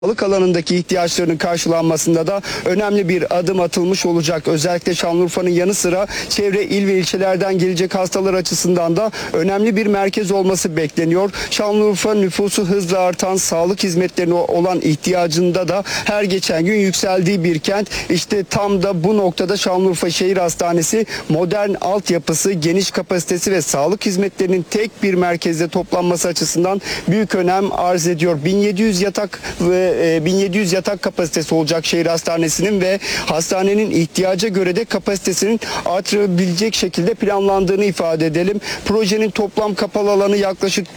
Sağlık alanındaki ihtiyaçlarının karşılanmasında da önemli bir adım atılmış olacak. Özellikle Şanlıurfa'nın yanı sıra çevre il ve ilçelerden gelecek hastalar açısından da önemli bir merkez olması bekleniyor. Şanlıurfa nüfusu hızla artan, sağlık hizmetlerine olan ihtiyacında da her geçen gün yükseldiği bir kent. İşte tam da bu noktada Şanlıurfa Şehir Hastanesi modern altyapısı, geniş kapasitesi ve sağlık hizmetlerinin tek bir merkezde toplanması açısından büyük önem arz ediyor. 1700 yatak ve 1700 yatak kapasitesi olacak şehir hastanesinin ve hastanenin ihtiyaca göre de kapasitesinin artırabilecek şekilde planlandığını ifade edelim. Projenin toplam kapalı alanı yaklaşık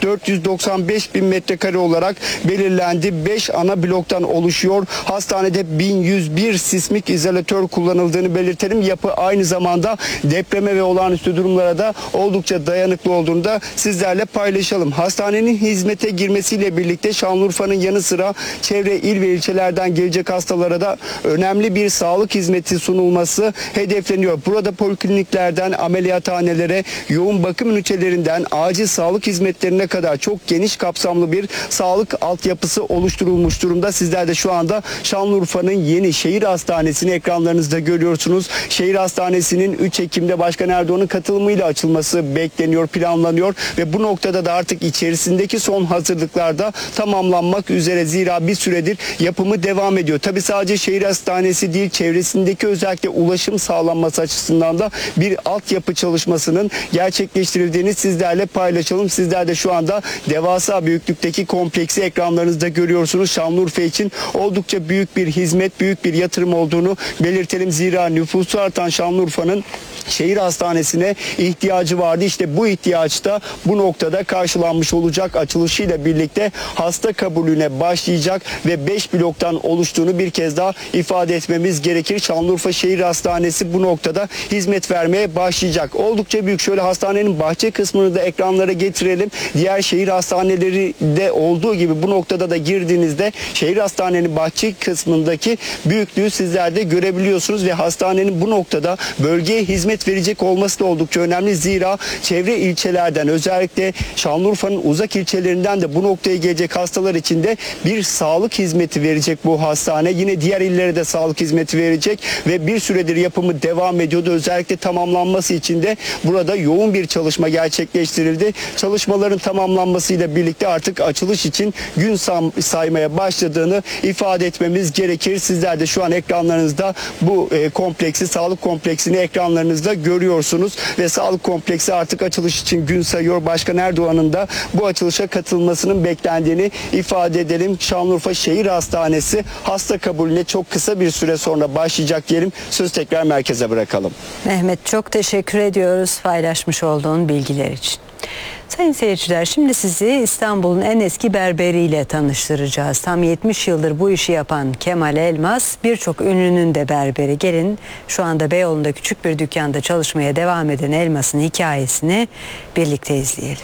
495 bin metrekare olarak belirlendi. 5 ana bloktan oluşuyor. Hastanede 1101 sismik izolatör kullanıldığını belirtelim. Yapı aynı zamanda depreme ve olağanüstü durumlara da oldukça dayanıklı olduğunu da sizlerle paylaşalım. Hastanenin hizmete girmesiyle birlikte Şanlıurfa'nın yanı sıra çevre il ve ilçelerden gelecek hastalara da önemli bir sağlık hizmeti sunulması hedefleniyor. Burada polikliniklerden ameliyathanelere, yoğun bakım ünitelerinden acil sağlık hizmetlerine kadar çok geniş kapsamlı bir sağlık altyapısı oluşturulmuş durumda. Sizler de şu anda Şanlıurfa'nın yeni şehir hastanesini ekranlarınızda görüyorsunuz. Şehir hastanesinin 3 Ekim'de Başkan Erdoğan'ın katılımıyla açılması bekleniyor, planlanıyor ve bu noktada da artık içerisindeki son hazırlıklarda tamamlanmak üzere. Zira bir süredir yapımı devam ediyor. Tabi sadece şehir hastanesi değil, çevresindeki özellikle ulaşım sağlanması açısından da bir altyapı çalışmasının gerçekleştirildiğini sizlerle paylaşalım. Sizler de şu anda devasa büyüklükteki kompleksi ekranlarınızda görüyorsunuz. Şanlıurfa için oldukça büyük bir hizmet, büyük bir yatırım olduğunu belirtelim. Zira nüfusu artan Şanlıurfa'nın şehir hastanesine ihtiyacı vardı. İşte bu ihtiyaç da bu noktada karşılanmış olacak. Açılışıyla birlikte hasta kabulüne başlayacak ve 5 bloktan oluştuğunu bir kez daha ifade etmemiz gerekir. Şanlıurfa Şehir Hastanesi bu noktada hizmet vermeye başlayacak. Oldukça büyük. Şöyle hastanenin bahçe kısmını da ekranlara getirelim. Diğer şehir hastaneleri de olduğu gibi bu noktada da girdiğinizde şehir hastanenin bahçe kısmındaki büyüklüğü sizler de görebiliyorsunuz ve hastanenin bu noktada bölgeye hizmet verecek olması da oldukça önemli. Zira çevre ilçelerden, özellikle Şanlıurfa'nın uzak ilçelerinden de bu noktaya gelecek hastalar için de bir sağlık hizmeti verecek bu hastane. Yine diğer illere de sağlık hizmeti verecek ve bir süredir yapımı devam ediyordu. Özellikle tamamlanması için de burada yoğun bir çalışma gerçekleştirildi. Çalışmaların tamamlanmasıyla birlikte artık açılış için gün saymaya başladığını ifade etmemiz gerekir. Sizler de şu an ekranlarınızda bu kompleksi, sağlık kompleksini ekranlarınızda görüyorsunuz ve sağlık kompleksi artık açılış için gün sayıyor. Başkan Erdoğan'ın da bu açılışa katılmasının beklendiğini ifade edelim. Şanlıurfa Şehir Hastanesi hasta kabulüne çok kısa bir süre sonra başlayacak diyelim. Söz tekrar merkeze bırakalım. Mehmet, çok teşekkür ediyoruz paylaşmış olduğun bilgiler için. Sayın seyirciler, şimdi sizi İstanbul'un en eski berberiyle tanıştıracağız. Tam 70 yıldır bu işi yapan Kemal Elmas birçok ünlünün de berberi. Gelin şu anda Beyoğlu'nda küçük bir dükkanda çalışmaya devam eden Elmas'ın hikayesini birlikte izleyelim.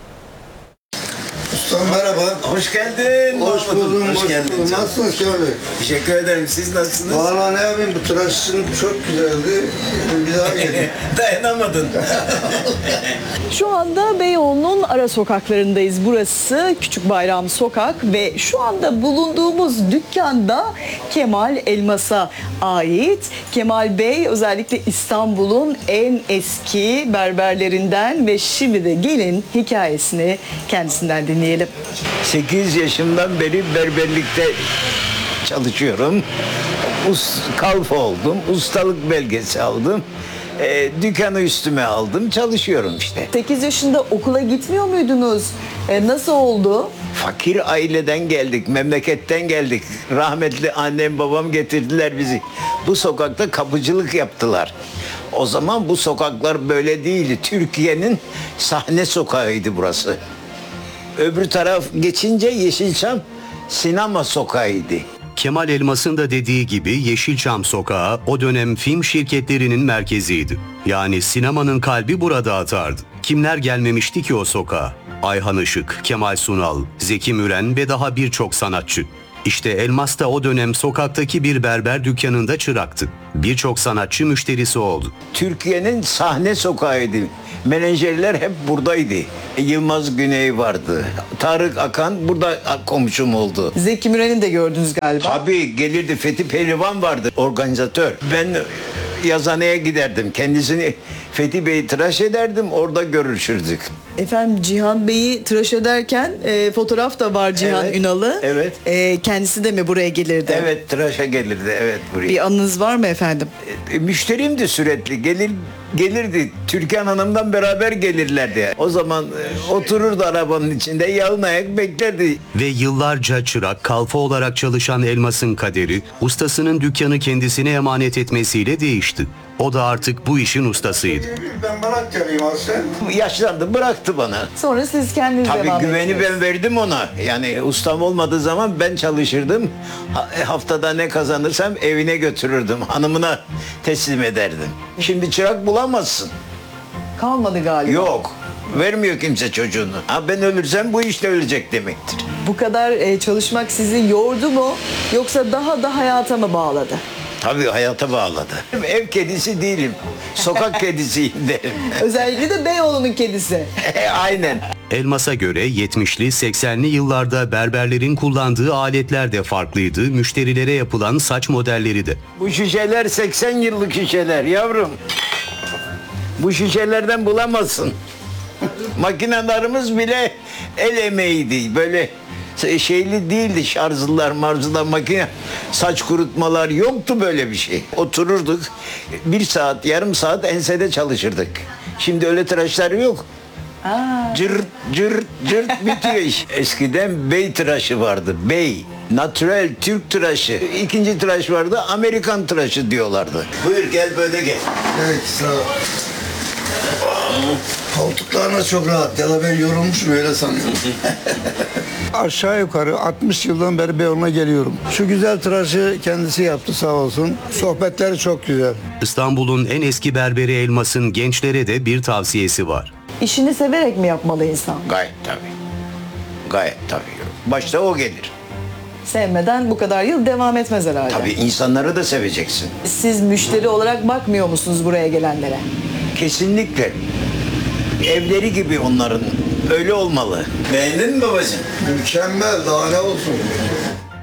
Ustam merhaba. Hoş geldin. Hoş buldum. Hoş geldin. Nasılsın Şöyle? Teşekkür ederim. Siz nasılsınız? Valla ne yapayım, bu tıraşın çok güzeldi. Bir daha geldim. Dayanamadın. Şu anda Beyoğlu'nun ara sokaklarındayız. Burası Küçükbayram Sokak ve şu anda bulunduğumuz dükkanda Kemal Elmas'a ait. Kemal Bey özellikle İstanbul'un en eski berberlerinden ve şimdi de gelin hikayesini kendisinden dinleyelim. 8 yaşımdan beri berberlikte çalışıyorum. Kalfa oldum. Ustalık belgesi aldım. Dükkanı üstüme aldım. Çalışıyorum işte. 8 yaşında okula gitmiyor muydunuz? Nasıl oldu? Fakir aileden geldik. Memleketten geldik. Rahmetli annem babam getirdiler bizi. Bu sokakta kapıcılık yaptılar. O zaman bu sokaklar böyle değildi. Türkiye'nin sahne sokağıydı burası. Öbür taraf geçince Yeşilçam sinema sokağıydı. Kemal Elmas'ın da dediği gibi Yeşilçam Sokağı o dönem film şirketlerinin merkeziydi. Yani sinemanın kalbi burada atardı. Kimler gelmemişti ki o sokağa? Ayhan Işık, Kemal Sunal, Zeki Müren ve daha birçok sanatçı. İşte Elmas da o dönem sokaktaki bir berber dükkanında çıraktı. Birçok sanatçı müşterisi oldu. Türkiye'nin sahne sokağıydı. Menajerler hep buradaydı. Yılmaz Güney vardı. Tarık Akan burada komşum oldu. Zeki Müren'i de gördünüz galiba. Tabii gelirdi. Fethi Pehlivan vardı, organizatör. Ben yazaneye giderdim. Kendisini Fethi Bey'i tıraş ederdim. Orada görüşürdük. Efendim Cihan Bey'i tıraş ederken fotoğraf da var Cihan Evet, Ünal'ı. evet. Kendisi de mi buraya gelirdi? Evet, tıraşa gelirdi. Evet, buraya. Bir anınız var mı efendim? Müşterimdi sürekli. Gelirdi. Türkan Hanım'dan beraber gelirlerdi. O zaman otururdu arabanın içinde, yalın ayak beklerdi. Ve yıllarca çırak, kalfa olarak çalışan Elmas'ın kaderi, ustasının dükkanı kendisine emanet etmesiyle değişti. O da artık bu işin ustasıydı. Ben Malatyalıyım aslında. Yaşlandı, bıraktı bana. Sonra siz kendiniz Tabii devam güveni ettiniz. ben verdim ona. Yani ustam olmadığı zaman ben çalışırdım. Haftada ne kazanırsam evine götürürdüm. Hanımına teslim ederdim. Şimdi çırak bulamazsın. Kalmadı galiba. Yok. Vermiyor kimse çocuğunu. Ha, ben ölürsem bu işte ölecek demektir. Bu kadar çalışmak sizi yordu mu? Yoksa daha da hayata mı bağladı? Tabii hayata bağladı. Ev kedisi değilim. Sokak kedisiyim derim. Özellikle de Beyoğlu'nun kedisi. Aynen. Elmas'a göre 70'li 80'li yıllarda berberlerin kullandığı aletler de farklıydı, müşterilere yapılan saç modelleri de. Bu şişeler 80 yıllık şişeler yavrum. Bu şişelerden bulamazsın. Makinelerimiz bile el emeğiydi. Böyle şeyli değildi, şarjlılar, marzılar, makine, saç kurutmalar yoktu, böyle bir şey. Otururduk, 1 saat, yarım saat ensede çalışırdık. Şimdi öyle tıraşlar yok. Cırt cırt cırt bitiyor iş. Eskiden bey tıraşı vardı, bey. Natural Türk tıraşı. İkinci tıraş vardı, Amerikan tıraşı diyorlardı. Buyur gel, böyle gel. Evet, sağ ol. Koltuklarına çok rahat. Ya da ben yorulmuşum öyle sanıyorum. Aşağı yukarı 60 yıldan beri Beyoğlu'na geliyorum. Şu güzel tıraşı kendisi yaptı sağ olsun. Sohbetleri çok güzel. İstanbul'un en eski berberi Elmas'ın gençlere de bir tavsiyesi var. İşini severek mi yapmalı insan? Gayet tabii. Gayet tabii. Başta o gelir. Sevmeden bu kadar yıl devam etmez herhalde. Tabii insanları da seveceksin. Siz müşteri olarak bakmıyor musunuz buraya gelenlere? Kesinlikle. Evleri gibi onların. Öyle olmalı. Beğendin mi babacığım? Mükemmel, daha ne olsun.